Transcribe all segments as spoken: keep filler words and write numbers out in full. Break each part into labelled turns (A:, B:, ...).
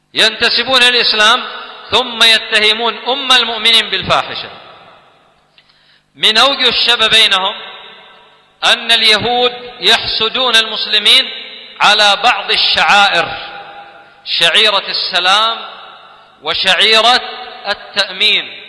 A: ينتسبون إلى الإسلام ثم يتهمون أم المؤمنين بالفاحشة. من أوجه الشبه بينهم أن اليهود يحسدون المسلمين على بعض الشعائر، شعيرة السلام وشعيرة التأمين.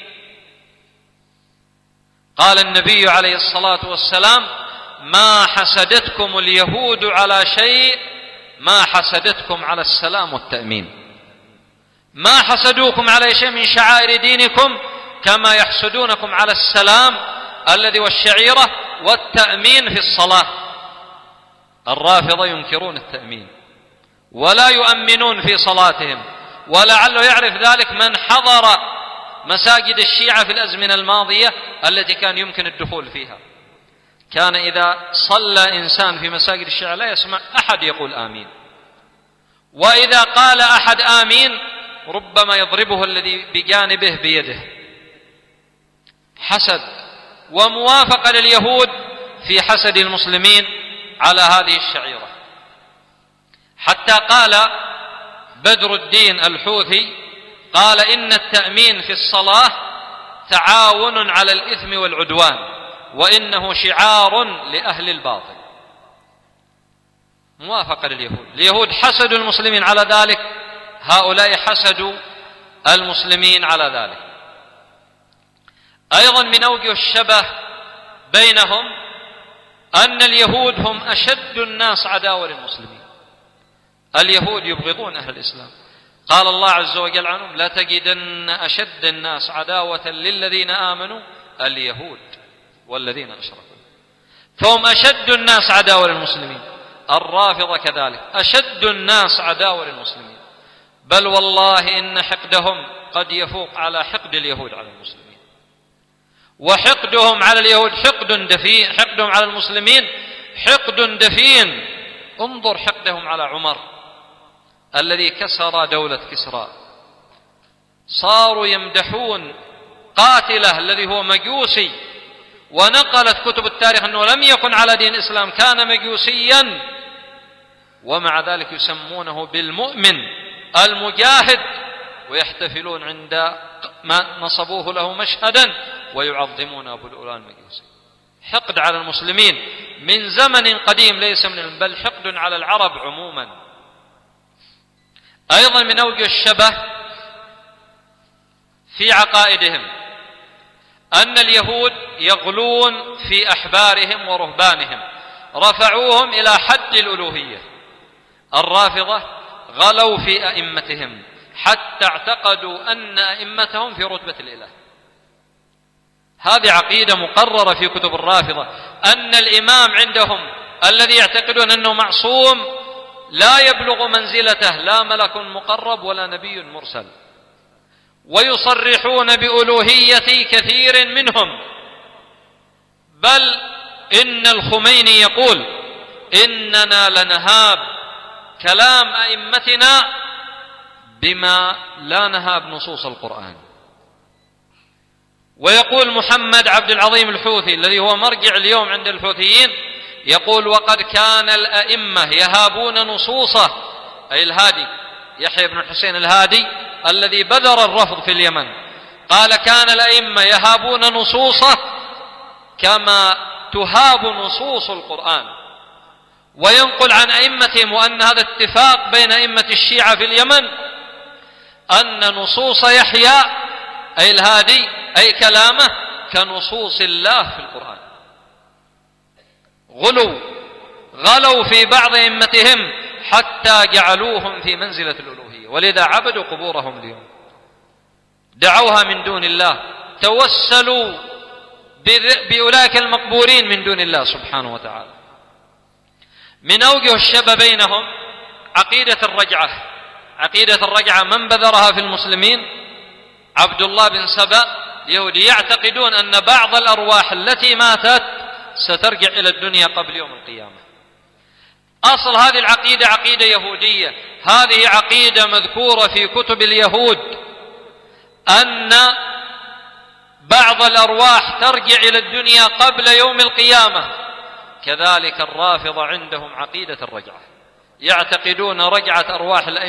A: قال النبي عليه الصلاة والسلام: ما حسدتكم اليهود على شيء ما حسدتكم على السلام والتأمين. ما حسدوكم على شيء من شعائر دينكم كما يحسدونكم على السلام الذي والشعيرة والتأمين في الصلاة. الرافضة ينكرون التأمين ولا يؤمنون في صلاتهم، ولعله يعرف ذلك من حضر مساجد الشيعة في الأزمنة الماضية التي كان يمكن الدخول فيها. كان إذا صلى إنسان في مساجد الشيعة لا يسمع أحد يقول آمين، وإذا قال أحد آمين ربما يضربه الذي بجانبه بيده. حسد وموافقة لليهود في حسد المسلمين على هذه الشعيرة. حتى قال بدر الدين الحوثي قال: إن التأمين في الصلاة تعاون على الإثم والعدوان، وإنه شعار لأهل الباطل. موافقة لليهود. اليهود حسدوا المسلمين على ذلك، هؤلاء حسدوا المسلمين على ذلك. أيضا من أوجه الشبه بينهم أن اليهود هم أشد الناس عداوة للمسلمين. اليهود يبغضون أهل الإسلام. قال الله عز وجل عنهم: لا تجدن أشد الناس عداوة للذين آمنوا اليهود والذين أشركوا. فهم أشد الناس عداوة للمسلمين. الرافضة كذلك أشد الناس عداوة للمسلمين، بل والله إن حقدهم قد يفوق على حقد اليهود على المسلمين. وحقدهم على اليهود حقد دفين، حقدهم على المسلمين حقد دفين. انظر حقدهم على عمر الذي كسر دولة كسرى. صاروا يمدحون قاتله الذي هو مجوسي، ونقلت كتب التاريخ أنه لم يكن على دين الإسلام، كان مجوسيا، ومع ذلك يسمونه بالمؤمن المجاهد، ويحتفلون عند ما نصبوه له مشهدا ويعظمون أبو الأولى المجوسي. حقد على المسلمين من زمن قديم، ليس من بل حقد على العرب عموما. أيضا من أوجه الشبه في عقائدهم أن اليهود يغلون في أحبارهم ورهبانهم، رفعوهم إلى حد الألوهية. الرافضة غلوا في أئمتهم حتى اعتقدوا أن أئمتهم في رتبة الإله. هذه عقيدة مقررة في كتب الرافضة، أن الإمام عندهم الذي يعتقدون أنه معصوم لا يبلغ منزلته لا ملك مقرب ولا نبي مرسل، ويصرحون بألوهية كثير منهم. بل إن الخميني يقول: إننا لنهاب كلام أئمتنا بما لا نهاب نصوص القرآن. ويقول محمد عبد العظيم الحوثي الذي هو مرجع اليوم عند الحوثيين، يقول: وقد كان الأئمة يهابون نصوصه، أي الهادي يحيى بن الحسين الهادي الذي بذر الرفض في اليمن. قال: كان الأئمة يهابون نصوصه كما تهاب نصوص القرآن. وينقل عن أئمتهم، وأن هذا اتفاق بين أئمة الشيعة في اليمن، أن نصوص يحيى أي الهادي أي كلامه كنصوص الله في القرآن. غلوا غلوا في بعض أئمتهم حتى جعلوهم في منزلة الألوهية، ولذا عبدوا قبورهم اليوم، دعوها من دون الله، توسلوا بأولئك المقبورين من دون الله سبحانه وتعالى. من أوجه الشبه بينهم عقيدة الرجعة. عقيدة الرجعة من بذرها في المسلمين؟ عبد الله بن سبأ يهودي. يعتقدون أن بعض الأرواح التي ماتت سترجع إلى الدنيا قبل يوم القيامة. أصل هذه العقيدة عقيدة يهودية، هذه عقيدة مذكورة في كتب اليهود، أن بعض الأرواح ترجع إلى الدنيا قبل يوم القيامة. كذلك الرافضة عندهم عقيدة الرجعة، يعتقدون رجعة أرواح الأئمة